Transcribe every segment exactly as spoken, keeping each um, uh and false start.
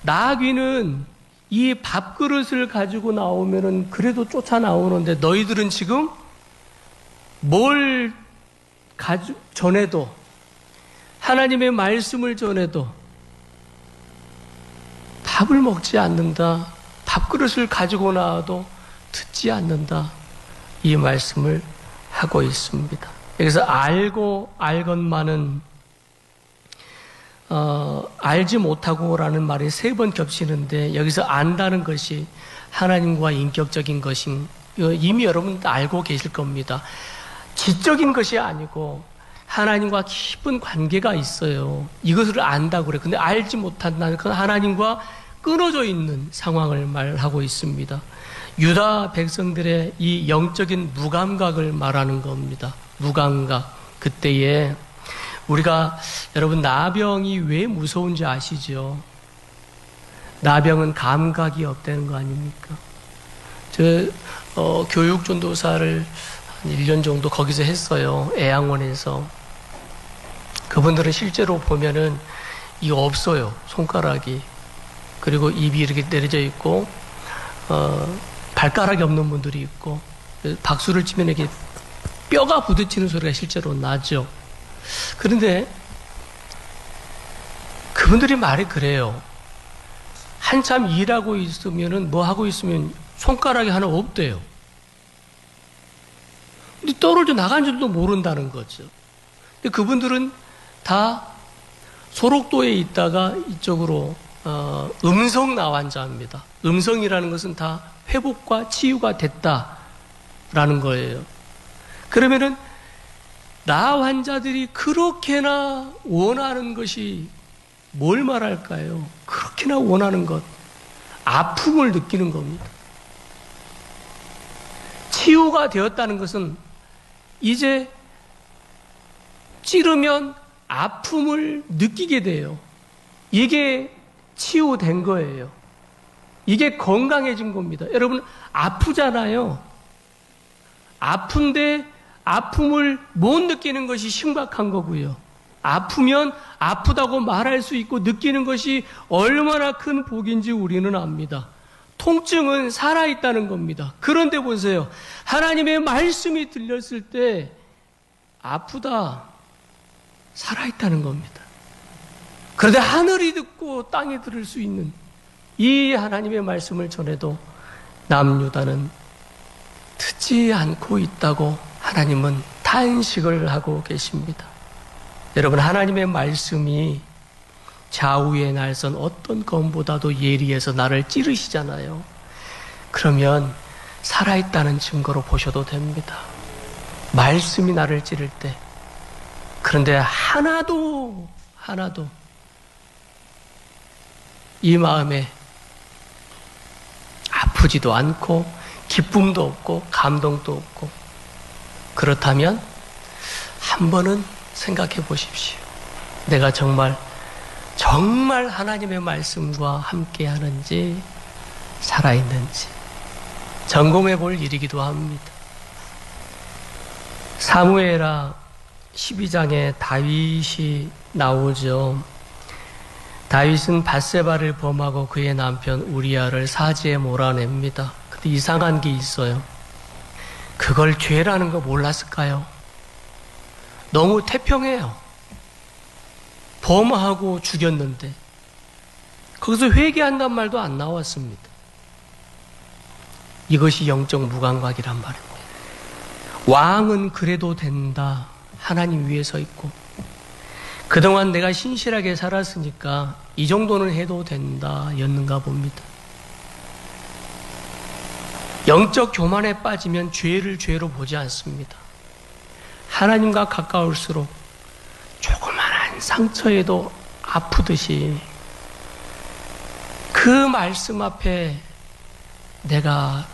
나귀는 이 밥그릇을 가지고 나오면은 그래도 쫓아 나오는데 너희들은 지금 뭘 가지, 전해도 하나님의 말씀을 전해도 밥을 먹지 않는다. 밥그릇을 가지고 나와도 듣지 않는다. 이 말씀을 하고 있습니다. 여기서 알고 알건만은 어, 알지 못하고라는 말이 세 번 겹치는데 여기서 안다는 것이 하나님과 인격적인 것인 이미 여러분 알고 계실 겁니다. 지적인 것이 아니고 하나님과 깊은 관계가 있어요. 이것을 안다고 그래요. 근데 알지 못한다는 건 하나님과 끊어져 있는 상황을 말하고 있습니다. 유다 백성들의 이 영적인 무감각을 말하는 겁니다. 무감각. 그때에 우리가 여러분 나병이 왜 무서운지 아시죠? 나병은 감각이 없다는 거 아닙니까? 저 어, 교육 전도사를 한 일 년 정도 거기서 했어요. 애양원에서. 그분들은 실제로 보면은 이거 없어요. 손가락이. 그리고 입이 이렇게 내려져 있고 어, 발가락이 없는 분들이 있고 박수를 치면 이렇게 뼈가 부딪히는 소리가 실제로 나죠. 그런데 그분들이 말이 그래요. 한참 일하고 있으면은 뭐 하고 있으면 손가락이 하나 없대요. 근데 떨어져 나간 줄도 모른다는 거죠. 근데 그분들은 다 소록도에 있다가 이쪽으로 어, 음성 나환자입니다. 음성이라는 것은 다 회복과 치유가 됐다라는 거예요. 그러면은 나 환자들이 그렇게나 원하는 것이 뭘 말할까요? 그렇게나 원하는 것, 아픔을 느끼는 겁니다. 치유가 되었다는 것은 이제 찌르면 아픔을 느끼게 돼요. 이게 치유된 거예요. 이게 건강해진 겁니다. 여러분 아프잖아요. 아픈데 아픔을 못 느끼는 것이 심각한 거고요. 아프면 아프다고 말할 수 있고 느끼는 것이 얼마나 큰 복인지 우리는 압니다. 통증은 살아있다는 겁니다. 그런데 보세요. 하나님의 말씀이 들렸을 때 아프다, 살아있다는 겁니다. 그런데 하늘이 듣고 땅이 들을 수 있는 이 하나님의 말씀을 전해도 남유다는 듣지 않고 있다고 하나님은 탄식을 하고 계십니다. 여러분 하나님의 말씀이 좌우의 날선 어떤 검보다도 예리해서 나를 찌르시잖아요. 그러면 살아있다는 증거로 보셔도 됩니다. 말씀이 나를 찌를 때 그런데 하나도 하나도 이 마음에 아프지도 않고 기쁨도 없고 감동도 없고 그렇다면 한 번은 생각해 보십시오. 내가 정말 정말 하나님의 말씀과 함께 하는지 살아있는지 점검해 볼 일이기도 합니다. 사무엘하 십이 장에 다윗이 나오죠. 다윗은 밧세바를 범하고 그의 남편 우리아를 사지에 몰아냅니다. 근데 이상한 게 있어요. 그걸 죄라는 거 몰랐을까요? 너무 태평해요. 범하고 죽였는데 거기서 회개한단 말도 안 나왔습니다. 이것이 영적 무감각이란 말입니다. 왕은 그래도 된다. 하나님 위에 서 있고 그동안 내가 신실하게 살았으니까 이 정도는 해도 된다 였는가 봅니다. 영적 교만에 빠지면 죄를 죄로 보지 않습니다. 하나님과 가까울수록 조그만한 상처에도 아프듯이 그 말씀 앞에 내가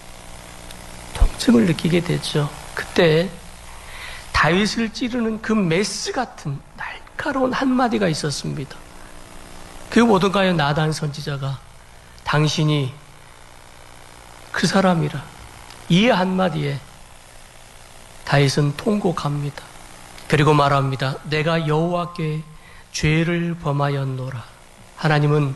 통증을 느끼게 되죠. 그때 다윗을 찌르는 그 메스 같은 날카로운 한마디가 있었습니다. 그게 뭐던가요? 나단 선지자가 당신이 그 사람이라 이 한마디에 다윗은 통곡합니다. 그리고 말합니다. 내가 여호와께 죄를 범하였노라. 하나님은